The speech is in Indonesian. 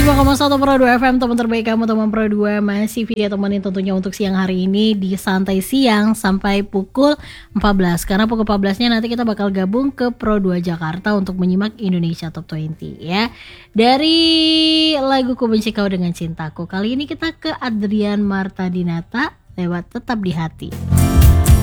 105,1 Pro 2 FM, teman terbaik kamu, teman Pro 2. Masih video temenin tentunya untuk siang hari ini di Santai Siang sampai pukul 14. Karena pukul 14-nya nanti kita bakal gabung ke Pro 2 Jakarta untuk menyimak Indonesia Top 20 ya. Dari lagu Ku Benci Kau Dengan Cintaku, kali ini kita ke Adrian Marta Dinata lewat Tetap di Hati.